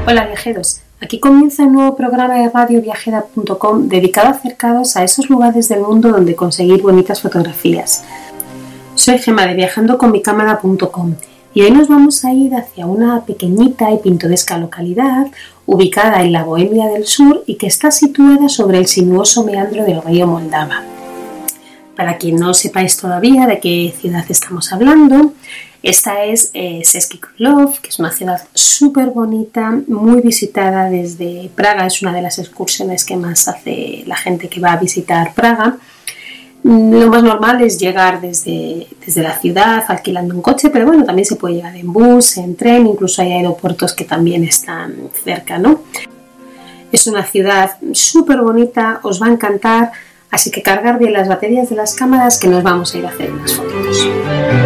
Hola viajeros, aquí comienza un nuevo programa de radioviajera.com dedicado a acercaros a esos lugares del mundo donde conseguir bonitas fotografías. Soy Gemma de viajandoconmicámara.com y hoy nos vamos a ir hacia una pequeñita y pintoresca localidad ubicada en la Bohemia del Sur y que está situada sobre el sinuoso meandro del río Moldava. Para quien no sepáis todavía de qué ciudad estamos hablando, esta es Český Krumlov, que es una ciudad súper bonita, muy visitada desde Praga. Es una de las excursiones que más hace la gente que va a visitar Praga. Lo más normal es llegar desde la ciudad alquilando un coche, pero bueno, también se puede llegar en bus, en tren, incluso hay aeropuertos que también están cerca, ¿no? Es una ciudad súper bonita, os va a encantar, así que cargar bien las baterías de las cámaras que nos vamos a ir a hacer unas fotos.